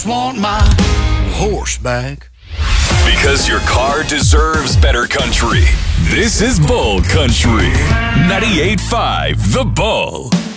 Want my horse back. Because your car deserves better country. This is Bull Country. 98.5 The Bull.